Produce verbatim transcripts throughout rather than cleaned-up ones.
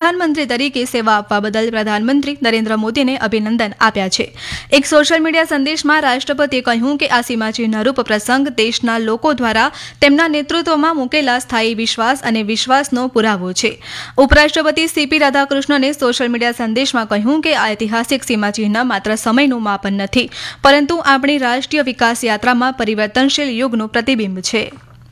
પ્રધાનમંત્રી તરીકે સેવા આપવા બદલ પ્રધાનમંત્રી નરેન્દ્ર મોદીને અભિનંદન આપ્યા છે. એક સોશિયલ મીડિયા સંદેશમાં રાષ્ટ્રપતિએ કહ્યું કે આ સીમાચિહ્નરૂપ પ્રસંગ દેશના લોકો દ્વારા તેમના નેતૃત્વમાં મૂકેલા સ્થાયી વિશ્વાસ અને વિશ્વાસનો પુરાવો છે. ઉપરાષ્ટ્રપતિ સીપી રાધાકૃષ્ણને સોશિયલ મીડિયા સંદેશમાં કહ્યું કે આ ઐતિહાસિક સીમાચિહ્ન માત્ર સમયનું માપન નથી, પરંતુ આપણી રાષ્ટ્રીય વિકાસ યાત્રામાં પરિવર્તનશીલ યુગનું પ્રતિબિંબ છે.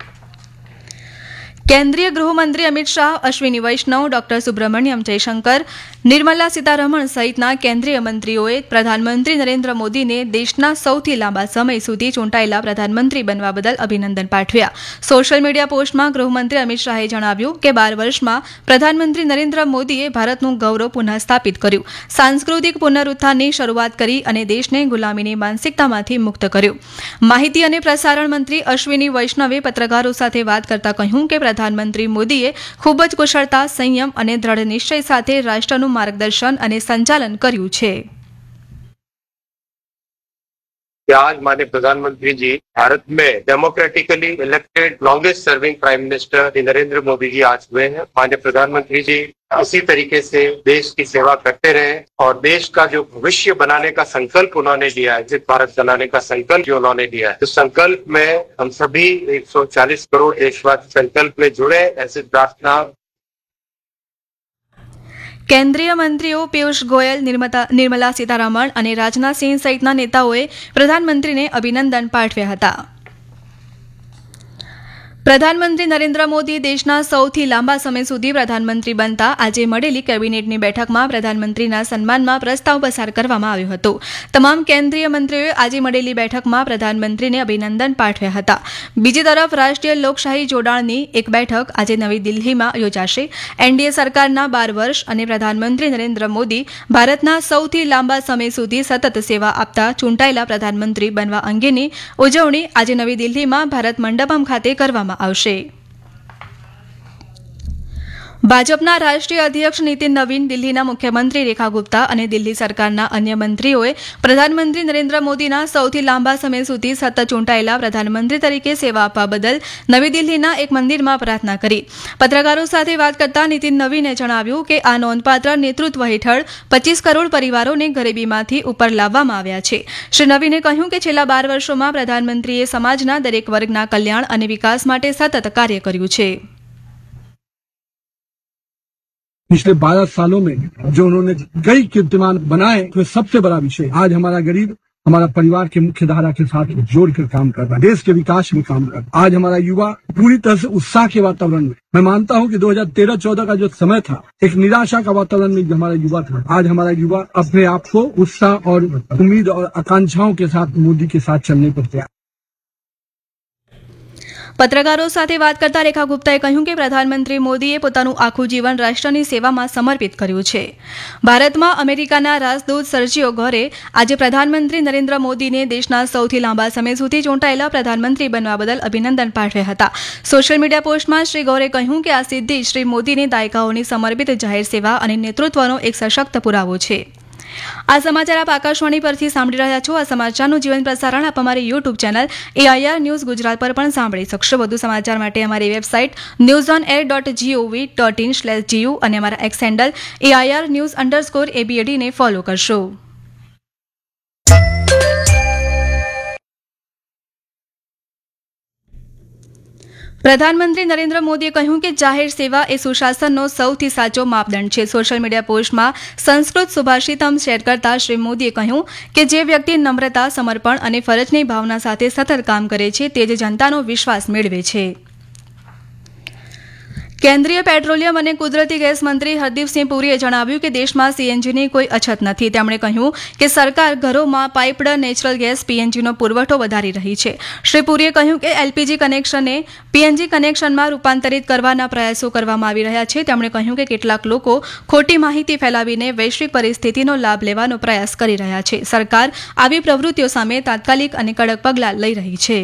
કેન્દ્રીય ગૃહમંત્રી અમિત શાહ, અશ્વિની વૈષ્ણવ, ડોક્ટર સુબ્રમણ્યમ જયશંકર, નિર્મલા સીતારમણ સહિતના કેન્દ્રીય મંત્રીઓએ પ્રધાનમંત્રી નરેન્દ્ર મોદીને દેશના સૌથી લાંબા સમય સુધી ચૂંટાયેલા પ્રધાનમંત્રી બનવા બદલ અભિનંદન પાઠવ્યા. સોશિયલ મીડિયા પોસ્ટમાં ગૃહમંત્રી અમિત શાહે જણાવ્યું કે બાર વર્ષમાં પ્રધાનમંત્રી નરેન્દ્ર મોદીએ ભારતનું ગૌરવ પુનઃ સ્થાપિત કર્યું, સાંસ્કૃતિક પુનરુત્થાનની શરૂઆત કરી અને દેશને ગુલામીની માનસિકતામાંથી મુક્ત કર્યું. માહિતી અને પ્રસારણ મંત્રી અશ્વિની વૈષ્ણવે પત્રકારો સાથે વાત કરતા કહ્યું કે પ્રધાનમંત્રી મોદીએ ખૂબ જ કુશળતા, સંયમ અને દ્રઢ નિશ્ચય સાથે રાષ્ટ્રનું मार्गदर्शन અને સંચાલન કર્યું છે. आज माननीय प्रधानमंत्री जी भारत में democratically elected longest serving prime minister Narendra Modi ji आज हुए हैं. माननीय प्रधानमंत्री जी इसी तरीके से देश की सेवा करते रहे और देश का जो भविष्य बनाने का संकल्प उन्होंने लिया है, जिस भारत बनाने का संकल्प जो उन्होंने लिया है, उस संकल्प में हम सभी एक सौ चालीस करोड़ देशवासी संकल्प में जुड़े, ऐसी प्रार्थना. કેન્દ્રીય મંત્રીઓ પિયુષ ગોયલ, નિર્મલા સીતારમણ અને રાજનાથસિંહ સહિતના નેતાઓએ પ્રધાનમંત્રીને અભિનંદન પાઠવ્યા હતા. પ્રધાનમંત્રી નરેન્દ્ર મોદી દેશના સૌથી લાંબા સમય સુધી પ્રધાનમંત્રી બનતા આજે મળેલી કેબિનેટની બેઠકમાં પ્રધાનમંત્રીના સન્માનમાં પ્રસ્તાવ પસાર કરવામાં આવ્યો હતો. તમામ કેન્દ્રીય મંત્રીઓએ આજે મળેલી બેઠકમાં પ્રધાનમંત્રીને અભિનંદન પાઠવ્યા હતા. બીજી તરફ રાષ્ટ્રીય લોકશાહી જોડાણની એક બેઠક આજે નવી દિલ્હીમાં યોજાશે. એનડીએ સરકારના બાર વર્ષ અને પ્રધાનમંત્રી નરેન્દ્ર મોદી ભારતના સૌથી લાંબા સમય સુધી સતત સેવા આપતા ચૂંટાયેલા પ્રધાનમંત્રી બનવા અંગેની ઉજવણી આજે નવી દિલ્હીમાં ભારત મંડપમ ખાતે કરવામાં આવશે. ભાજપના રાષ્ટ્રીય અધ્યક્ષ નીતિન નવીન, દિલ્હીના મુખ્યમંત્રી રેખા ગુપ્તા અને દિલ્હી સરકારના અન્ય મંત્રીઓએ પ્રધાનમંત્રી નરેન્દ્ર મોદીના સૌથી લાંબા સમય સુધી સતત ચૂંટાયેલા પ્રધાનમંત્રી તરીકે સેવા આપવા બદલ નવી દિલ્હીના એક મંદિરમાં પ્રાર્થના કરી. પત્રકારો સાથે વાત કરતા નીતિન નવીને જણાવ્યું કે આ નોંધપાત્ર નેતૃત્વ હેઠળ પચીસ કરોડ પરિવારોને ગરીબીમાંથી ઉપર લાવવામાં આવ્યા છે. શ્રી નવીને કહ્યું કે છેલ્લા બાર વર્ષોમાં પ્રધાનમંત્રીએ સમાજના દરેક વર્ગના કલ્યાણ અને વિકાસ માટે સતત કાર્ય કર્યું છે. पिछले बारह सालों में जो उन्होंने कई कीर्तिमान बनाए, तो सबसे बड़ा विषय आज हमारा गरीब हमारा परिवार के मुख्य धारा के साथ जोड़कर काम कर रहा है, देश के विकास में काम कर रहा है. आज हमारा युवा पूरी तरह से उत्साह के वातावरण में, मैं मानता हूं कि दो हजार तेरह चौदह का जो समय था एक निराशा का वातावरण में हमारा युवा था. आज हमारा युवा अपने आप को उत्साह और उम्मीद और आकांक्षाओं के साथ मोदी के साथ चलने पर तैयार. પત્રકારો સાથે વાત કરતા રેખા ગુપ્તાએ કહ્યું કે પ્રધાનમંત્રી મોદીએ પોતાનું આખું જીવન રાષ્ટ્રની સેવામાં સમર્પિત કર્યું છે. ભારતમાં અમેરિકાના રાજદૂત સર્જિયો ગોરે આજે પ્રધાનમંત્રી નરેન્દ્ર મોદીને દેશના સૌથી લાંબા સમય સુધી ચૂંટાયેલા પ્રધાનમંત્રી બનવા બદલ અભિનંદન પાઠવ્યા હતા. સોશિયલ મીડિયા પોસ્ટમાં શ્રી ગોરે કહ્યું કે આ સિદ્ધિ શ્રી મોદીની દાયકાઓની સમર્પિત જાહેર સેવા અને નેતૃત્વનો એક સશક્ત પુરાવો છે. આ સમાચાર આપ આકાશવાણી પરથી સાંભળી રહ્યા છો. આ સમાચારનું જીવન પ્રસારણ આપ અમારી YouTube channel AIR news Gujarat પર પણ સાંભળી શકશો. વધુ સમાચાર માટે અમારી website news on air dot GOV dot in slash GU અને અમારા x handle AIR news underscore એબીએડીને follow કરશો. પ્રધાનમંત્રી નરેન્દ્ર મોદીએ કહ્યું કે જાહેર સેવા એ સુશાસનનો સૌથી સાચો માપદંડ છે. સોશિયલ મીડિયા પોસ્ટમાં સંસ્કૃત સુભાષિતમ શેર કરતા શ્રી મોદીએ કહ્યું કે જે વ્યક્તિ નમ્રતા, સમર્પણ અને ફરજની ભાવના સાથે સતત કામ કરે છે તે જ જનતાનો વિશ્વાસ મેળવે છે. કેન્દ્રીય પેટ્રોલિયમ અને કુદરતી ગેસ મંત્રી હરદીપસિંહ પુરીએ જણાવ્યું કે દેશમાં સીએનજીની કોઈ અછત નથી. તેમણે કહ્યું કે સરકાર ઘરોમાં પાઇપ્ડ નેચરલ ગેસ પીએનજીનો પુરવઠો વધારી રહી છે. શ્રી પુરીએ કહ્યું કે એલપીજી કનેક્શનને પીએનજી કનેક્શનમાં રૂપાંતરિત કરવાના પ્રયાસો કરવામાં આવી રહ્યા છે. તેમણે કહ્યું કે કેટલાક લોકો ખોટી માહિતી ફેલાવીને વૈશ્વિક પરિસ્થિતિનો લાભ લેવાનો પ્રયાસ કરી રહ્યા છે. સરકાર આવી પ્રવૃત્તિઓ સામે તાત્કાલિક અને કડક પગલાં લઈ રહી છે.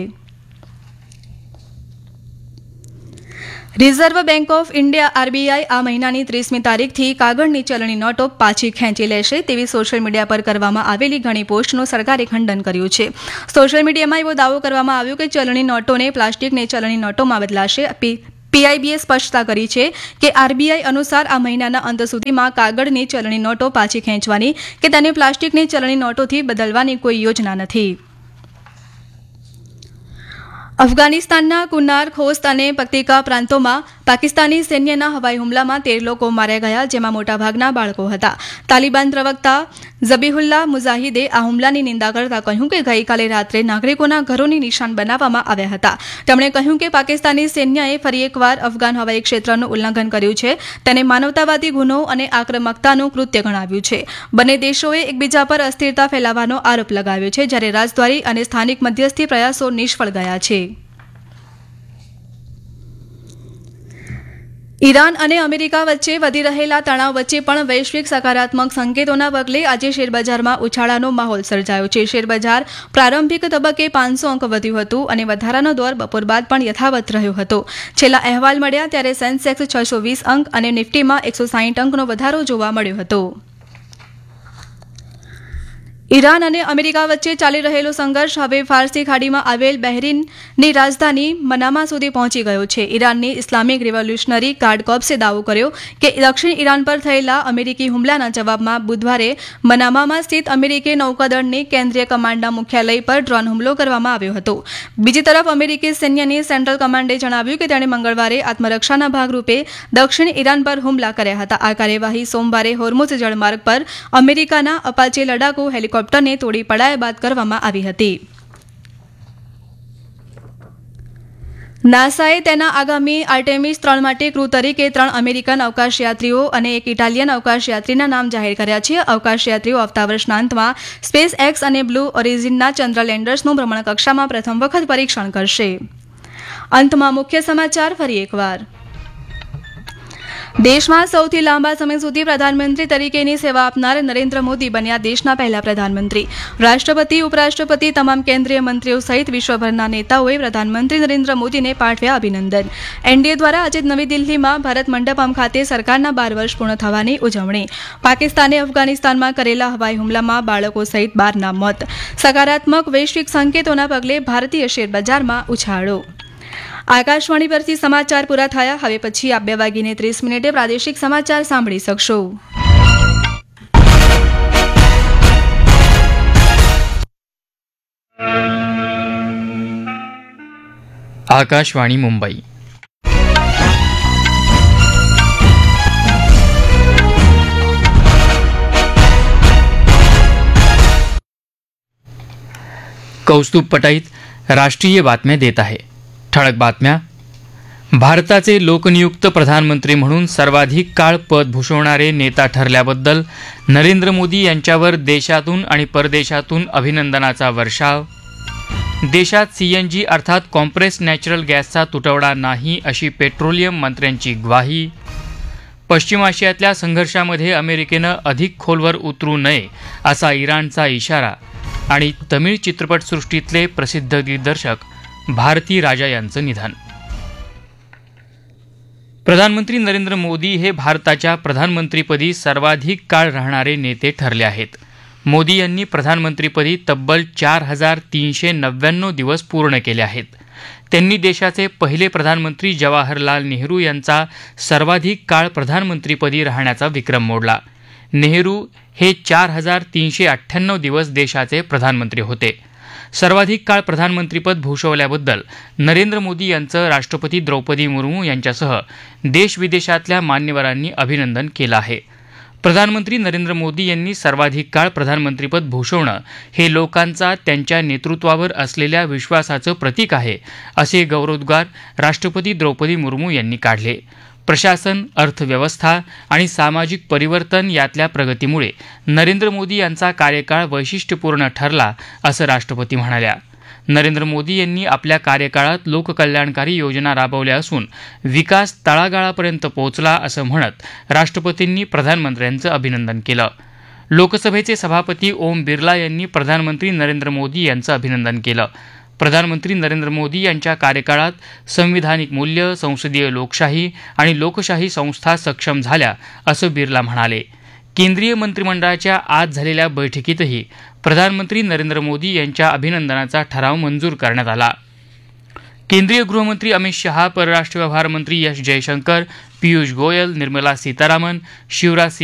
Reserve bank of India RBI આ મહિનાની ત્રીસમી તારીખથી કાગળની ચલણી નોટો પાછી ખેંચી લેશે તેવી સોશિયલ મીડિયા પર કરવામાં આવેલી ઘણી પોસ્ટનું સરકારે ખંડન કર્યું છે. સોશિયલ મીડિયામાં એવો દાવો કરવામાં આવ્યો કે ચલણી નોટોને પ્લાસ્ટિકની ચલણી નોટોમાં બદલાશે. પીઆઈબીએ સ્પષ્ટતા કરી છે કે આરબીઆઈ અનુસાર આ મહિનાના અંત સુધીમાં કાગળની ચલણી નોટો પાછી ખેંચવાની કે તેને પ્લાસ્ટિકની ચલણી નોટોથી બદલવાની કોઈ યોજના નથી. અફઘાનિસ્તાનના કુન્નાર, ખોસ્ત અને પક્તિકા પ્રાંતોમાં પાકિસ્તાની સૈન્યના હવાઈ હુમલામાં તેર લોકો માર્યા ગયા, જેમાં મોટાભાગના બાળકો હતા. તાલિબાન પ્રવક્તા ઝબીહુલ્લાહ મુજાહિદે આ હુમલાની નિંદા કરતા કહ્યું કે ગઈકાલે રાત્રે નાગરિકોના ઘરોની નિશાન બનાવવામાં આવ્યા હતા. તેમણે કહ્યું કે પાકિસ્તાની સૈન્યએ ફરી એકવાર અફઘાન હવાઈ ક્ષેત્રનું ઉલ્લંઘન કર્યું છે, તેને માનવતાવાદી ગુનો અને આક્રમકતાનું કૃત્ય ગણાવ્યું છે. બંને દેશોએ એકબીજા પર અસ્થિરતા ફેલાવવાનો આરોપ લગાવ્યો છે, જ્યારે રાજદ્વારી અને સ્થાનિક મધ્યસ્થી પ્રયાસો નિષ્ફળ ગયા છે. ઈરાન અને અમેરિકા વચ્ચે વધી રહેલા તણાવ વચ્ચે પણ વૈશ્વિક સકારાત્મક સંકેતોના પગલે આજે શેરબજારમાં ઉછાળાનો માહોલ સર્જાયો છે. શેરબજાર પ્રારંભિક તબક્કે પાંચસો અંક વધ્યું હતું અને વધારાનો દોર બપોર બાદ પણ યથાવત રહ્યો હતો. છેલ્લા અહેવાલ મળ્યા ત્યારે સેન્સેક્સ છસો વીસ અંક અને નિફ્ટીમાં એકસો સાહીઠ અંકનો વધારો જોવા મળ્યો હતો. ઈરાન અને અમેરિકા વચ્ચે ચાલી રહેલો સંઘર્ષ હવે ફારસી ખાડીમાં આવેલ બહેરીનની રાજધાની મનામા સુધી પહોંચી ગયો છે. ઈરાનની ઇસ્લામિક રિવોલ્યુશનરી ગાર્ડ કોર્પ્સે દાવો કર્યો કે દક્ષિણ ઈરાન પર થયેલા અમેરિકી હુમલાના જવાબમાં બુધવારે મનામામાં સ્થિત અમેરિકી નૌકાદળની કેન્દ્રીય કમાન્ડના મુખ્યાલય પર ડ્રોન હુમલો કરવામાં આવ્યો હતો. બીજી તરફ અમેરિકી સૈન્યની સેન્ટ્રલ કમાન્ડે જણાવ્યું કે તેણે મંગળવારે આત્મરક્ષાના ભાગરૂપે દક્ષિણ ઈરાન પર હુમલા કર્યા હતા. આ કાર્યવાહી સોમવારે હોર્મુઝ જળમાર્ગ પર અમેરિકાના અપાચે લડાકુ હેલિકોપ્ટર ને તોડી પડાયા બાદ કરવામાં આવી હતી. નાસાએ તેના આગામી આર્ટેમિસ ત્રણ માટે ક્રૂ તરીકે ત્રણ અમેરિકન અવકાશયાત્રીઓ અને એક ઇટાલિયન અવકાશયાત્રીના નામ જાહેર કર્યા છે. અવકાશયાત્રીઓ આવતા વર્ષના અંતમાં સ્પેસ એક્સ અને બ્લુ ઓરિજિનના ચંદ્ર લેન્ડર્સનું ભ્રમણકક્ષામાં પ્રથમ વખત પરીક્ષણ કરશે. અંતમાં મુખ્ય સમાચાર ફરી એકવાર. દેશમાં સૌથી લાંબા સમય સુધી પ્રધાનમંત્રી તરીકેની સેવા આપનાર નરેન્દ્ર મોદી બન્યા દેશના પહેલા પ્રધાનમંત્રી. રાષ્ટ્રપતિ, ઉપરાષ્ટ્રપતિ, તમામ કેન્દ્રીય મંત્રીઓ સહિત વિશ્વભરના નેતાઓએ પ્રધાનમંત્રી નરેન્દ્ર મોદીને પાઠવ્યા અભિનંદન. એનડીએ દ્વારા આજે નવી દિલ્હીમાં ભારત મંડપમ ખાતે સરકારના બાર વર્ષ પૂર્ણ થવાની ઉજવણી. પાકિસ્તાને અફઘાનિસ્તાનમાં કરેલા હવાઈ હુમલામાં બાળકો સહિત બારના મોત. સકારાત્મક વૈશ્વિક સંકેતોના પગલે ભારતીય શેરબજારમાં ઉછાળો. આકાશવાણી પરથી સમાચાર પૂરા થયા. હવે પછી આપ બે વાગીને ત્રીસ મિનિટે પ્રાદેશિક સમાચાર સાંભળી શકશો. આકાશવાણી મુંબઈ. कौस्तुभ पटाईत राष्ट्रीय बातम्या देत आहे. ठळक बातम्या. भारताचे लोकनियुक्त प्रधानमंत्री म्हणून सर्वाधिक काळ पद भूषवणारे नेता ठरल्याबद्दल नरेंद्र मोदी यांच्यावर देशातून आणि परदेशातून अभिनंदनाचा वर्षाव. देशात सीएनजी अर्थात कॉम्प्रेस नॅचरल गॅसचा तुटवडा नाही अशी पेट्रोलियम मंत्र्यांची ग्वाही. पश्चिम आशियातल्या संघर्षामध्ये अमेरिकेनं अधिक खोलवर उतरू नये असा इराणचा इशारा. आणि तमिळ चित्रपटसृष्टीतले प्रसिद्ध दिग्दर्शक भारती राजा यांचं निधन. प्रधानमंत्री नरेंद्र मोदी हे भारताच्या प्रधानमंत्रीपदी सर्वाधिक काळ राहणारे नेते ठरले आहेत. मोदी यांनी प्रधानमंत्रीपदी तब्बल चार हजार तीनशे नव्याण्णव दिवस पूर्ण केले आहेत. त्यांनी देशाचे पहिले प्रधानमंत्री जवाहरलाल नेहरू यांचा सर्वाधिक काळ प्रधानमंत्रीपदी राहण्याचा विक्रम मोडला. नेहरू हे चार हजार तीनशे अठ्ठ्याण्णव दिवस देशाचे प्रधानमंत्री होते. सर्वाधिक काळ प्रधानमंत्रीपद भूषवल्याबद्दल नरेंद्र मोदी यांचं राष्ट्रपती द्रौपदी मुर्मू यांच्यासह देशविदेशातल्या मान्यवरांनी अभिनंदन केलं आहे. प्रधानमंत्री नरेंद्र मोदी यांनी सर्वाधिक काळ प्रधानमंत्रीपद भूषवणं हे लोकांचा त्यांच्या नेतृत्वावर असलेल्या विश्वासाचं प्रतीक आहे असे गौरवोद्गार राष्ट्रपती द्रौपदी मुर्मू यांनी काढले. प्रशासन, अर्थव्यवस्था आणि सामाजिक परिवर्तन यातल्या प्रगतीमुळे नरेंद्र मोदी यांचा कार्यकाळ वैशिष्ट्यपूर्ण ठरला असं राष्ट्रपती म्हणाल्या. नरेंद्र मोदी यांनी आपल्या कार्यकाळात लोककल्याणकारी योजना राबवल्या असून विकास तळागाळापर्यंत पोहोचला असं म्हणत राष्ट्रपतींनी प्रधानमंत्र्यांचं अभिनंदन केलं. लोकसभेचे सभापती ओम बिर्ला यांनी प्रधानमंत्री नरेंद्र मोदी यांचं अभिनंदन केलं. प्रधानमंत्री नरेंद्र मोदी यांच्या कार्यकाळात संविधानिक मूल्य, संसदीय लोकशाही आणि लोकशाही संस्था सक्षम झाल्या असं बिर्ला म्हणाले. केंद्रीय मंत्रिमंडळाच्या आज झालेल्या बैठकीतही प्रधानमंत्री नरेंद्र मोदी यांच्या अभिनंदनाचा ठराव मंजूर करण्यात आला. केंद्रीय गृहमंत्री अमित शहा, परराष्ट्र व्यवहार मंत्री एस जयशंकर, पीयूष गोयल, निर्मला सीतारामन, शिवराज